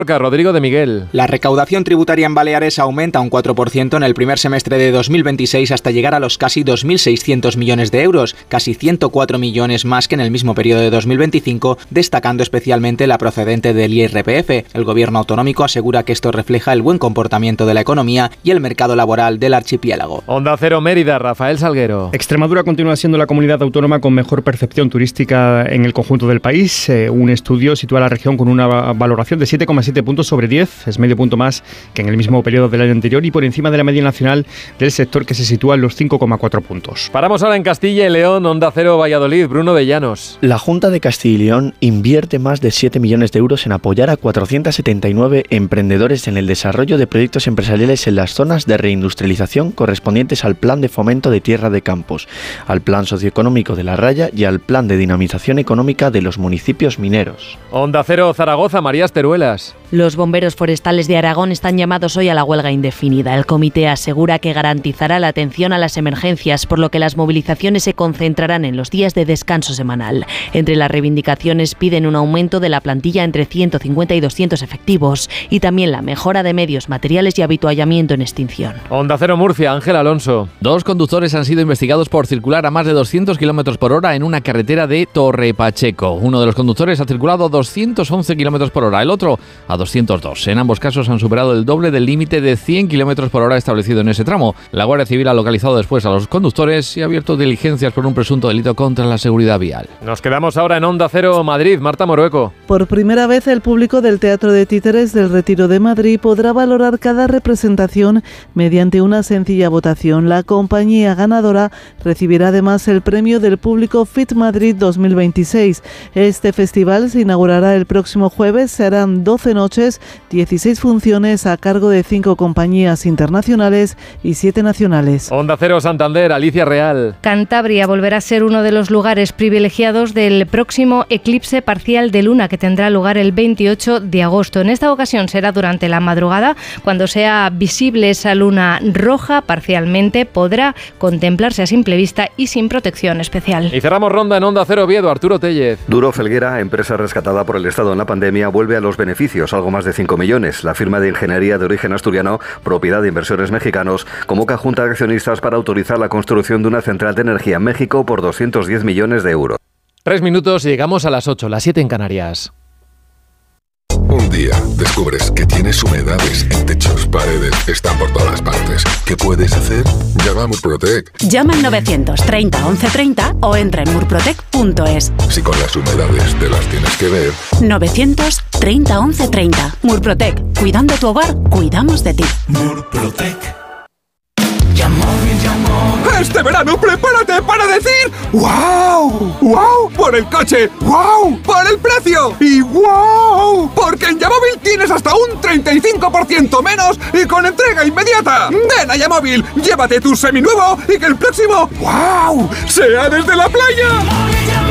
Rodrigo de Miguel. La recaudación tributaria en Baleares aumenta un 4% en el primer semestre de 2026 hasta llegar a los casi 2.600 millones de euros, casi 104 millones más que en el mismo periodo de 2025, destacando especialmente la procedente del IRPF. El gobierno autonómico asegura que esto refleja el buen comportamiento de la economía y el mercado laboral del archipiélago. Onda Cero Mérida, Rafael Salguero. Extremadura continúa siendo la comunidad autónoma con mejor percepción turística en el conjunto del país. Un estudio sitúa a la región con una valoración de 7,7 puntos sobre 10, es medio punto más que en el mismo periodo del año anterior y por encima de la media nacional del sector, que se sitúa en los 5,4 puntos. Paramos ahora en Castilla y León, Onda Cero Valladolid, Bruno de Llanos. La Junta de Castilla y León invierte más de 7 millones de euros en apoyar a 479 emprendedores en el desarrollo de proyectos empresariales en las zonas de reindustrialización correspondientes al Plan de Fomento de Tierra de Campos, al Plan Socioeconómico de la Raya y al Plan de Dinamización Económica de los municipios mineros. Onda Cero Zaragoza, Marías Teruelas. Los bomberos forestales de Aragón están llamados hoy a la huelga indefinida. El comité asegura que garantizará la atención a las emergencias, por lo que las movilizaciones se concentrarán en los días de descanso semanal. Entre las reivindicaciones piden un aumento de la plantilla entre 150 y 200 efectivos y también la mejora de medios, materiales y habituallamiento en extinción. Onda Cero Murcia, Ángel Alonso. 2 conductores han sido investigados por circular a más de 200 km por hora en una carretera de Torre Pacheco. Uno de los conductores ha circulado a 211 km por hora, el otro a 202. En ambos casos han superado el doble del límite de 100 km por hora establecido en ese tramo. La Guardia Civil ha localizado después a los conductores y ha abierto diligencias por un presunto delito contra la seguridad vial. Nos quedamos ahora en Onda Cero Madrid, Marta Morueco. Por primera vez el público del Teatro de Títeres del Retiro de Madrid podrá valorar cada representación mediante una sencilla votación. La compañía ganadora recibirá además el premio del público Fit Madrid 2026. Este festival se inaugurará el próximo jueves, se harán 12 noches, 16 funciones a cargo de 5 compañías internacionales y 7 nacionales. Onda Cero Santander, Alicia Real. Cantabria volverá a ser uno de los lugares privilegiados del próximo eclipse parcial de luna que tendrá lugar el 28 de agosto. En esta ocasión será durante la madrugada, cuando sea visible esa luna roja parcialmente, podrá contemplarse a simple vista y sin protección especial. Y cerramos ronda en Onda Cero Oviedo, Arturo Tellez. Duro Felguera, empresa rescatada por el Estado en la pandemia, vuelve a los beneficios, algo más de 5 millones. La firma de ingeniería de origen asturiano, propiedad de inversores mexicanos, convoca a junta de accionistas para autorizar la construcción de una central de energía en México por 210 millones de euros. 3 minutos y llegamos a las 8, las 7 en Canarias. Un día descubres que tienes humedades en techos, paredes, están por todas partes. ¿Qué puedes hacer? Llama a Murprotec. Llama al 930 1130 o entra en murprotec.es. Si con las humedades te las tienes que ver. 930 1130. Murprotec. Cuidando tu hogar, cuidamos de ti. Murprotec. Este verano prepárate para decir ¡wow! ¡Wow! Por el coche, ¡wow! Por el precio y ¡wow! Porque en Yamóvil tienes hasta un 35% menos y con entrega inmediata. Ven a Yamóvil, llévate tu seminuevo y que el próximo ¡wow! sea desde la playa.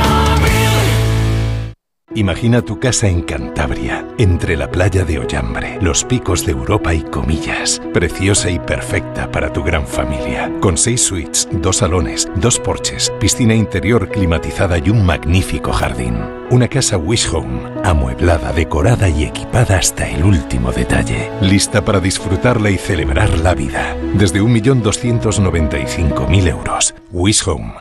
Imagina tu casa en Cantabria, entre la playa de Ollambre, los picos de Europa y Comillas. Preciosa y perfecta para tu gran familia. Con 6 suites, 2 salones, 2 porches, piscina interior climatizada y un magnífico jardín. Una casa Wish Home, amueblada, decorada y equipada hasta el último detalle. Lista para disfrutarla y celebrar la vida. Desde 1.295.000 euros. Wish Home,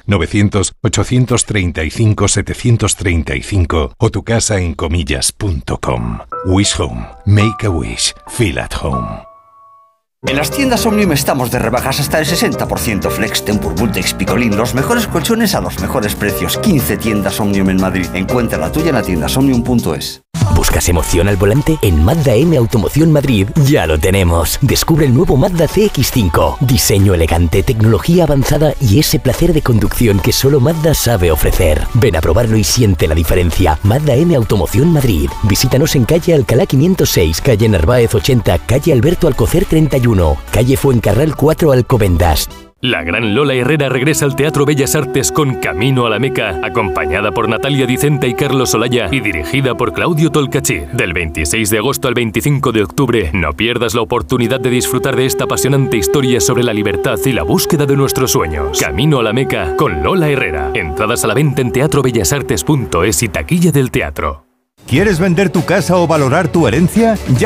900-835-735 o tu casa en comillas.com. Wish Home. Make a wish. Feel at home. En las tiendas Omnium estamos de rebajas hasta el 60%. Flex, Tempur, Bultex, Picolín, los mejores colchones a los mejores precios. 15 tiendas Omnium en Madrid. Encuentra la tuya en la tienda omnium.es. ¿Buscas emoción al volante? En Mazda M Automoción Madrid ya lo tenemos. Descubre el nuevo Mazda CX-5. Diseño elegante, tecnología avanzada y ese placer de conducción que solo Mazda sabe ofrecer. Ven a probarlo y siente la diferencia. Mazda M Automoción Madrid. Visítanos en calle Alcalá 506, calle Narváez 80, calle Alberto Alcocer 31, calle Fuencarral 4 Alcobendas. La gran Lola Herrera regresa al Teatro Bellas Artes con Camino a la Meca, acompañada por Natalia Dicenta y Carlos Olaya y dirigida por Claudio Tolcachir. Del 26 de agosto al 25 de octubre, no pierdas la oportunidad de disfrutar de esta apasionante historia sobre la libertad y la búsqueda de nuestros sueños. Camino a la Meca con Lola Herrera. Entradas a la venta en teatrobellasartes.es y taquilla del teatro. ¿Quieres vender tu casa o valorar tu herencia? Ya